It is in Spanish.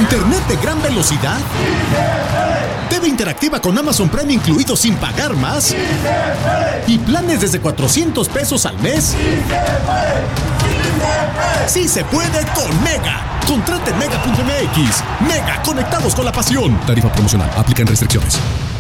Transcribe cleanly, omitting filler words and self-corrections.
¿Internet de gran velocidad? ¿TV interactiva con Amazon Prime incluido sin pagar más? ¿Y planes desde 400 pesos al mes? ¡Sí se puede con Mega! Contrate en Mega.mx. Mega, conectados con la pasión. Tarifa promocional. Aplican restricciones.